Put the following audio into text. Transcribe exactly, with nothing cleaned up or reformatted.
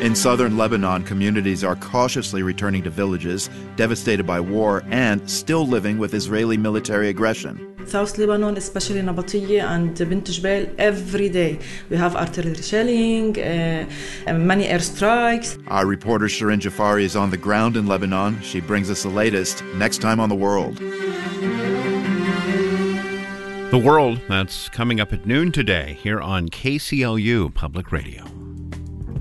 In southern Lebanon, communities are cautiously returning to villages devastated by war and still living with Israeli military aggression. South Lebanon, especially Nabatieh and Bint Jbeil, every day we have artillery shelling, uh, and many airstrikes. Our reporter Shirin Jafari is on the ground in Lebanon. She brings us the latest next time on The World. The World, that's coming up at noon today here on K C L U Public Radio.